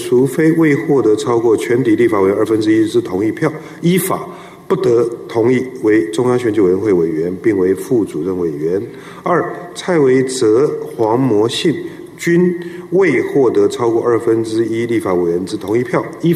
除非未获得超过全体立法委员1/2之同意票，依法不得同意为中央选举委员会委员，并为副主任委员。2、蔡维泽、黄模信均未获得超过1/2立法委员之同意票，依